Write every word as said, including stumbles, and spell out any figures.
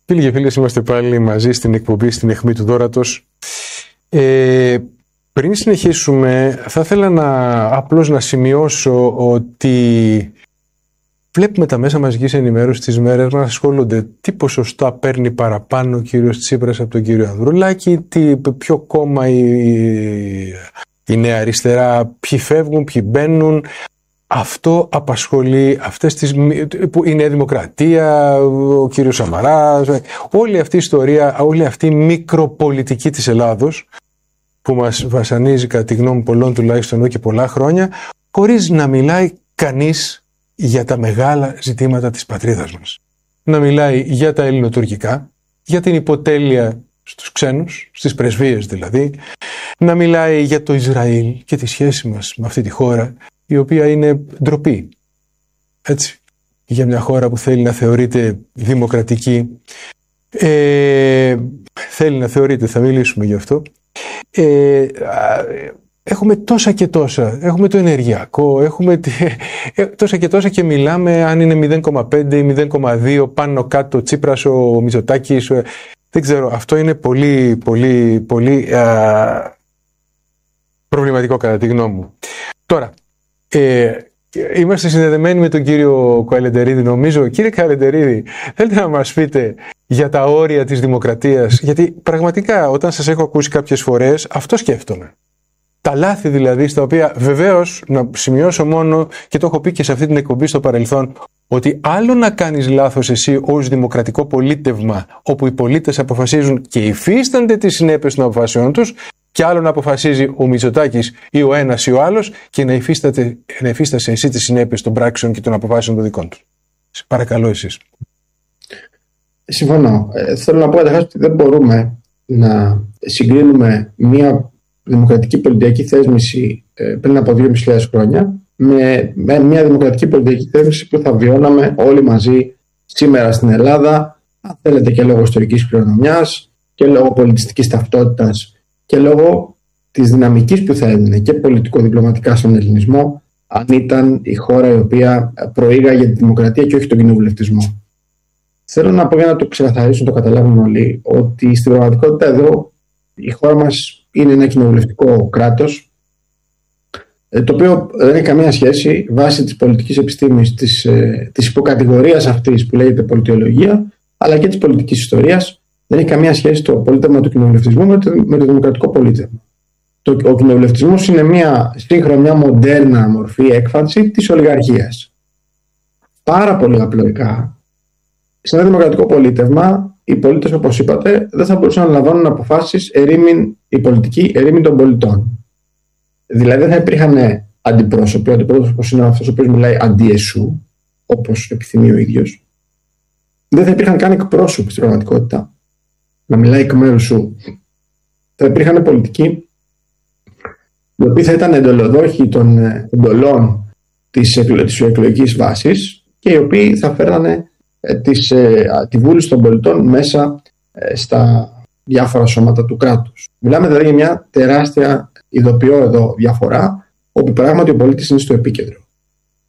Φίλοι και φίλες, είμαστε πάλι μαζί στην εκπομπή στην αιχμή του δώρατος. Ε, πριν συνεχίσουμε, θα ήθελα να, απλώς να σημειώσω ότι βλέπουμε τα μέσα μαζικής ενημέρωσης τις μέρες να ασχολούνται τι ποσοστά παίρνει παραπάνω ο κύριος Τσίπρας από τον κύριο Ανδρουλάκη, τι, ποιο κόμμα η, η Νέα Αριστερά, ποιοι φεύγουν, ποιοι μπαίνουν. Αυτό απασχολεί αυτές τις, που είναι η Δημοκρατία, ο κύριος Σαμαράς, όλη αυτή η ιστορία, όλη αυτή η μικροπολιτική της Ελλάδος που μας βασανίζει κατά τη γνώμη πολλών τουλάχιστον εδώ και πολλά χρόνια, χωρίς να μιλάει κανείς για τα μεγάλα ζητήματα της πατρίδας μας. Να μιλάει για τα ελληνοτουρκικά, για την υποτέλεια στους ξένους, στις πρεσβείες δηλαδή, να μιλάει για το Ισραήλ και τη σχέση μας με αυτή τη χώρα, η οποία είναι ντροπή, έτσι, για μια χώρα που θέλει να θεωρείται δημοκρατική. Ε, θέλει να θεωρείται, θα μιλήσουμε γι' αυτό. Ε, έχουμε τόσα και τόσα, έχουμε το ενεργειακό, έχουμε τόσα και τόσα και μιλάμε αν είναι μηδέν κόμμα πέντε ή μηδέν κόμμα δύο, πάνω κάτω ο Τσίπρας, ο Μητσοτάκης, δεν ξέρω, αυτό είναι πολύ, πολύ, πολύ α, προβληματικό κατά τη γνώμη μου. Τώρα, Ε, είμαστε συνδεδεμένοι με τον κύριο Καελεντερίδη, νομίζω. Κύριε Καελεντερίδη, θέλετε να μας πείτε για τα όρια της δημοκρατίας? Γιατί πραγματικά όταν σας έχω ακούσει κάποιες φορές, αυτό σκέφτομαι. Τα λάθη δηλαδή, στα οποία βεβαίως να σημειώσω μόνο, και το έχω πει και σε αυτή την εκπομπή στο παρελθόν, ότι άλλο να κάνεις λάθος εσύ ως δημοκρατικό πολίτευμα, όπου οι πολίτες αποφασίζουν και υφίστανται τις συνέπειες των αποφάσεων τους, και άλλο να αποφασίζει ο Μητσοτάκης ή ο ένας ή ο άλλος και να, να υφίστασε εσύ τις συνέπειες των πράξεων και των αποφάσεων των δικών του. Παρακαλώ εσείς. Συμφωνώ. Ε, θέλω να πω καταρχάς ότι δεν μπορούμε να συγκρίνουμε μια δημοκρατική πολιτική θέσμηση ε, πριν από δύο χιλιάδες πεντακόσια χρόνια με, με μια δημοκρατική πολιτική θέσμηση που θα βιώναμε όλοι μαζί σήμερα στην Ελλάδα, αν θέλετε και λόγω ιστορικής κληρονομιάς και λόγω πολιτιστικής ταυτότητας και λόγω της δυναμικής που θα έδινε και πολιτικο-διπλωματικά στον ελληνισμό, αν ήταν η χώρα η οποία προήγαγε τη δημοκρατία και όχι τον κοινοβουλευτισμό. Θέλω να πω, για να το ξεκαθαρίσουν, το καταλάβουν όλοι, ότι στην πραγματικότητα εδώ η χώρα μας είναι ένα κοινοβουλευτικό κράτος, το οποίο δεν έχει καμία σχέση βάσει της πολιτικής επιστήμης, της, της υποκατηγορίας αυτής που λέγεται πολιτιολογία, αλλά και της πολιτικής ιστορίας. Δεν έχει καμία σχέση το πολίτευμα του κοινοβουλευτισμού με το, με το δημοκρατικό πολίτευμα. Το, ο κοινοβουλευτισμός είναι μια σύγχρονη, μια μοντέρνα μορφή έκφανση της ολιγαρχίας. Πάρα πολύ απλοϊκά, σε ένα δημοκρατικό πολίτευμα, οι πολίτες, όπως είπατε, δεν θα μπορούσαν να λαμβάνουν αποφάσεις ερήμην, η πολιτική ερήμην των πολιτών. Δηλαδή δεν θα υπήρχαν αντιπρόσωποι, ο αντιπρόσωπος είναι αυτός ο οποίος μιλάει αντί εσού, όπως επιθυμεί ο ίδιος. Δεν θα υπήρχαν καν εκπρόσωποι στην πραγματικότητα να μιλάει εκ μέρους σου. Θα υπήρχαν πολιτικοί οι οποίοι θα ήταν εντολοδόχοι των εντολών της, της εκλογικής βάσης και οι οποίοι θα φέρνανε τις, τη βούληση των πολιτών μέσα στα διάφορα σώματα του κράτους. Μιλάμε δηλαδή για μια τεράστια, ειδοποιώ εδώ, διαφορά, όπου πράγματι ο πολίτης είναι στο επίκεντρο.